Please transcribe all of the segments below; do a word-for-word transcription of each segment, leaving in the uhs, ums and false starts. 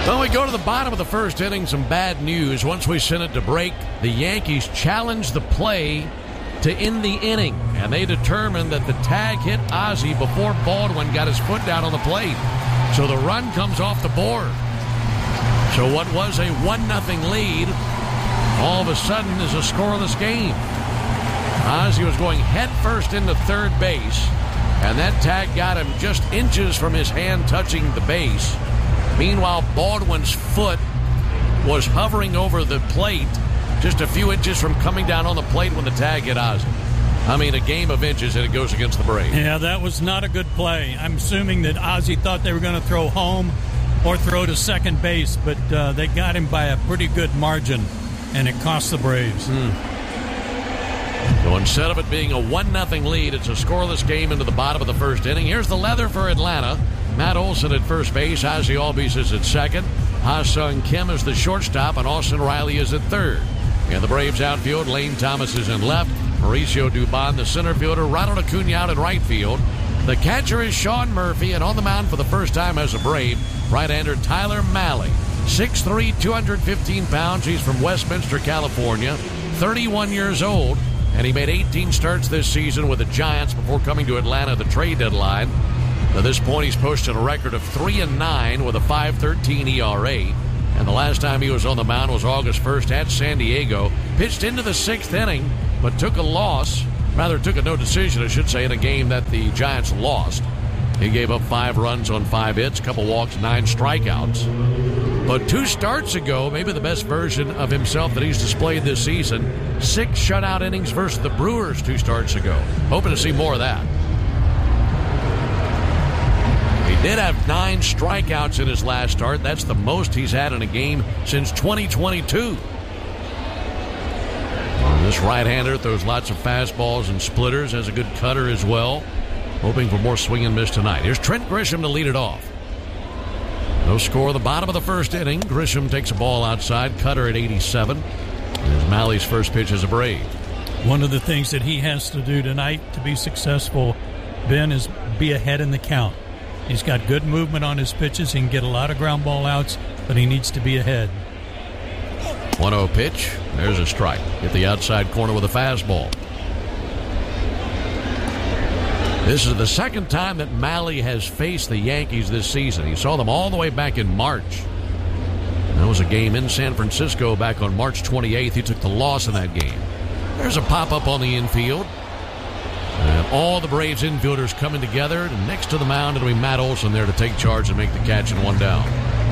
Well, we go to the bottom of the first inning. Some bad news. Once we sent it to break, the Yankees challenged the play to end the inning, and they determined that the tag hit Ozzie before Baldwin got his foot down on the plate. So the run comes off the board. So what was a one nothing lead all of a sudden is a scoreless game. Ozzie was going head first into third base, and that tag got him just inches from his hand touching the base. Meanwhile, Baldwin's foot was hovering over the plate just a few inches from coming down on the plate when the tag hit Ozzie. I mean, a game of inches, and it goes against the Braves. Yeah, that was not a good play. I'm assuming that Ozzie thought they were going to throw home or throw to second base, but uh, they got him by a pretty good margin, and it cost the Braves. Hmm. So instead of it being a one nothing lead, it's a scoreless game into the bottom of the first inning. Here's the leather for Atlanta. Matt Olson at first base. Ozzie Albies is at second. Ha-Sung Kim is the shortstop, and Austin Riley is at third. In the Braves outfield, Lane Thomas is in left. Mauricio Dubon, the center fielder. Ronald Acuna out in right field. The catcher is Sean Murphy, and on the mound for the first time as a Brave, right-hander Tyler Mahle. six three, two hundred fifteen pounds. He's from Westminster, California. thirty-one years old, and he made eighteen starts this season with the Giants before coming to Atlanta at the trade deadline. At this point, he's posted a record of three and nine with a five thirteen E R A. And the last time he was on the mound was August first at San Diego. Pitched into the sixth inning, but took a loss. Rather, took a no decision, I should say, in a game that the Giants lost. He gave up five runs on five hits, couple walks, nine strikeouts. But two starts ago, maybe the best version of himself that he's displayed this season, six shutout innings versus the Brewers two starts ago. Hoping to see more of that. He did have nine strikeouts in his last start. That's the most he's had in a game since twenty twenty-two. And this right-hander throws lots of fastballs and splitters, has a good cutter as well. Hoping for more swing and miss tonight. Here's Trent Grisham to lead it off. No score at the bottom of the first inning. Grisham takes a ball outside, cutter at eighty-seven. Here's Mally's first pitch as a Brave. One of the things that he has to do tonight to be successful, Ben, is be ahead in the count. He's got good movement on his pitches. He can get a lot of ground ball outs, but he needs to be ahead. one oh pitch. There's a strike. Hit the outside corner with a fastball. This is the second time that Mahle has faced the Yankees this season. He saw them all the way back in March. That was a game in San Francisco back on March twenty-eighth. He took the loss in that game. There's a pop-up on the infield. And all the Braves infielders coming together. And next to the mound, it'll be Matt Olson there to take charge and make the catch in one down.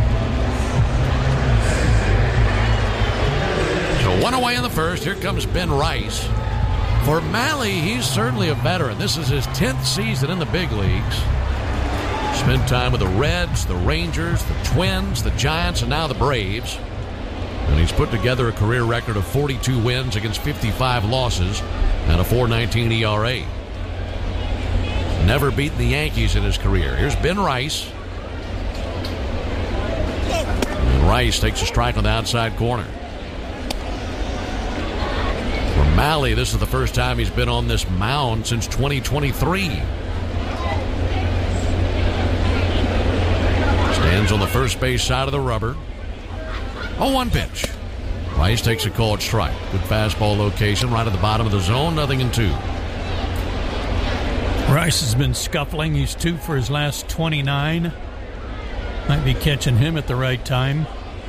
So one away in the first. Here comes Ben Rice. For Mahle, he's certainly a veteran. This is his tenth season in the big leagues. Spent time with the Reds, the Rangers, the Twins, the Giants, and now the Braves. And he's put together a career record of forty-two wins against fifty-five losses and a four nineteen E R A. Never beaten the Yankees in his career. Here's Ben Rice. And Rice takes a strike on the outside corner. For Mahle, this is the first time he's been on this mound since twenty twenty-three. Stands on the first base side of the rubber. oh one pitch. Rice takes a called strike. Good fastball location right at the bottom of the zone. Nothing in two. Rice has been scuffling. He's two for his last twenty-nine. Might be catching him at the right time.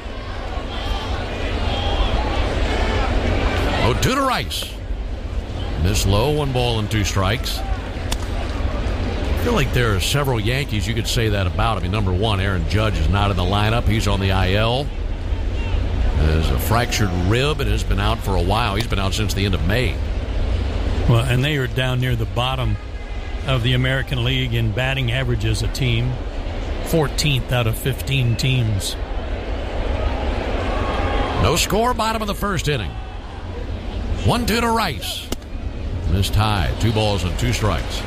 oh two to Rice. This low, one ball and two strikes. I feel like there are several Yankees you could say that about. I mean, number one, Aaron Judge is not in the lineup. He's on the I L. There's a fractured rib and has been out for a while. He's been out since the end of May. Well, and they are down near the bottom of the American League in batting average as a team. fourteenth out of fifteen teams. No score, bottom of the first inning. one two to Rice. Missed high. Two balls and two strikes.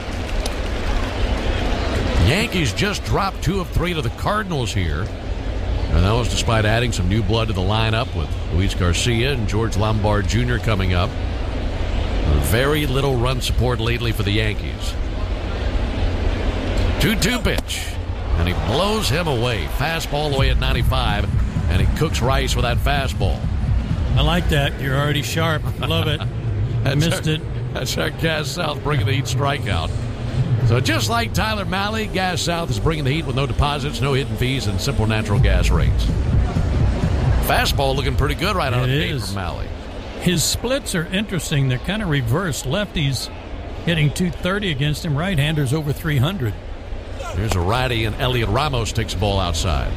Yankees just dropped two of three to the Cardinals here. And that was despite adding some new blood to the lineup with Luis Garcia and George Lombard Junior coming up. Very little run support lately for the Yankees. two two pitch. and he blows him away. Fastball away at ninety-five, and he cooks Rice with that fastball. I like that. You're already sharp. Love it. I missed our, it. That's our Gas South bringing the Heat strikeout. So just like Tyler Mahle, Gas South is bringing the Heat with no deposits, no hidden fees, and simple natural gas rates. Fastball looking pretty good right out of the gate from Mahle. His splits are interesting. They're kind of reversed. Lefties hitting two thirty against him. Right-handers over three hundred. Here's a righty, and Elliot Ramos takes the ball outside.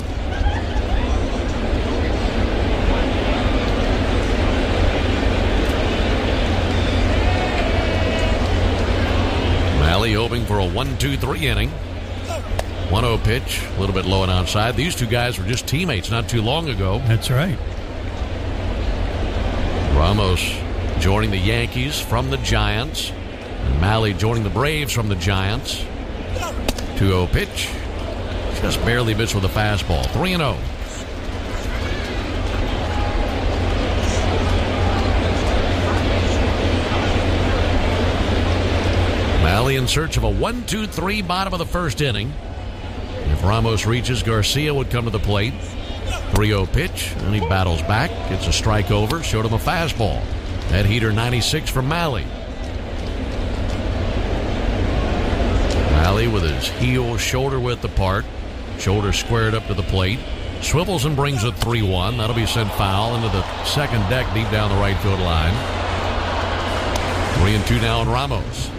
Mahle hoping for a one two three inning. one oh pitch, a little bit low and outside. These two guys were just teammates not too long ago. That's right. Ramos joining the Yankees from the Giants. And Mahle joining the Braves from the Giants. two oh pitch. Just barely missed with a fastball. three and oh. Mahle in search of a one two three bottom of the first inning. If Ramos reaches, Garcia would come to the plate. three oh pitch, and he battles back. Gets a strike over. Showed him a fastball. That heater ninety-six from Mahle. Mahle with his heel shoulder width apart. Shoulder squared up to the plate. Swivels and brings it three one. That'll be sent foul into the second deck deep down the right field line. three and two now on Ramos.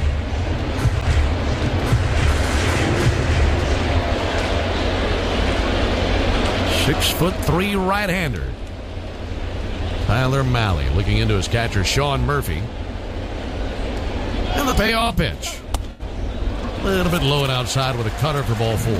Six foot three right-hander. Tyler Mahle looking into his catcher, Sean Murphy. And the payoff pitch. A little bit low and outside with a cutter for ball four.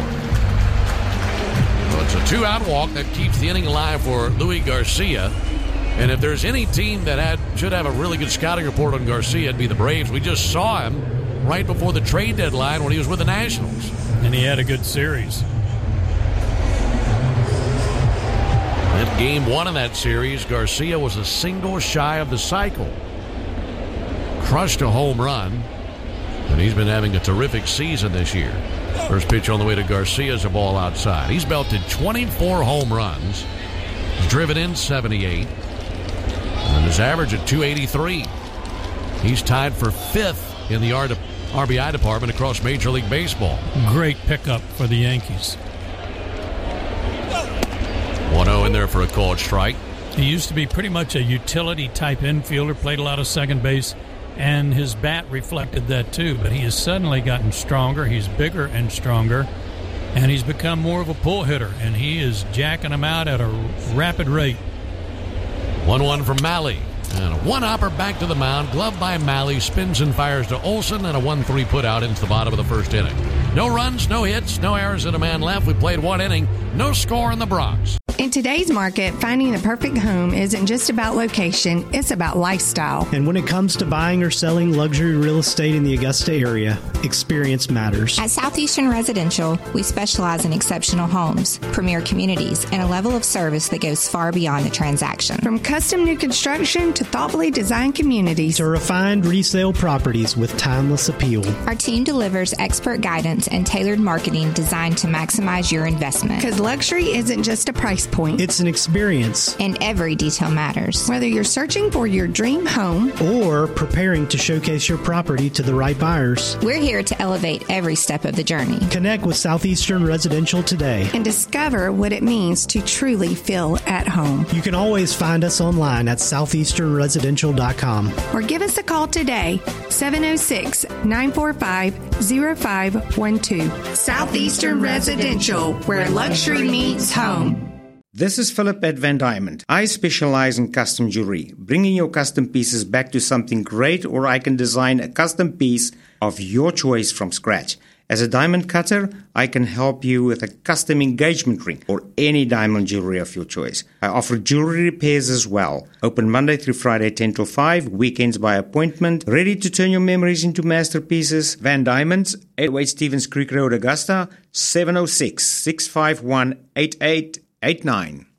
So it's a two-out walk that keeps the inning alive for Louis Garcia. And if there's any team that had should have a really good scouting report on Garcia, it'd be the Braves. We just saw him right before the trade deadline when he was with the Nationals. And he had a good series. In game one of that series, Garcia was a single shy of the cycle. Crushed a home run, and he's been having a terrific season this year. First pitch on the way to Garcia is a ball outside. He's belted twenty-four home runs. He's driven in seventy-eight. And his average at two eighty-three. He's tied for fifth in the R B I department across Major League Baseball. Great pickup for the Yankees. one oh in there for a called strike. He used to be pretty much a utility-type infielder, played a lot of second base, and his bat reflected that too. But he has suddenly gotten stronger. He's bigger and stronger, and he's become more of a pull hitter, and he is jacking them out at a rapid rate. one one from Mahle. And a one-hopper back to the mound. Glove by Mahle. Spins and fires to Olson, and a one three put out into the bottom of the first inning. No runs, no hits, no errors, and a man left. We played one inning. No score in the Bronx. In today's market, finding the perfect home isn't just about location, it's about lifestyle. And when it comes to buying or selling luxury real estate in the Augusta area, experience matters. At Southeastern Residential, we specialize in exceptional homes, premier communities, and a level of service that goes far beyond the transaction. From custom new construction to thoughtfully designed communities to refined resale properties with timeless appeal. Our team delivers expert guidance and tailored marketing designed to maximize your investment. Because luxury isn't just a price point. It's an experience. And every detail matters. Whether you're searching for your dream home or preparing to showcase your property to the right buyers, we're here to elevate every step of the journey. Connect with Southeastern Residential today and discover what it means to truly feel at home. You can always find us online at southeastern residential dot com or give us a call today, seven oh six, nine four five, oh five one two. Southeastern Residential, where luxury meets home. This is Philip at Van Diamond. I specialize in custom jewelry, bringing your custom pieces back to something great, or I can design a custom piece of your choice from scratch. As a diamond cutter, I can help you with a custom engagement ring or any diamond jewelry of your choice. I offer jewelry repairs as well. Open Monday through Friday, ten till five, weekends by appointment. Ready to turn your memories into masterpieces? Van Diamonds, eight oh eight Stevens Creek Road, Augusta, seven oh six, six five one, eight eight eight nine.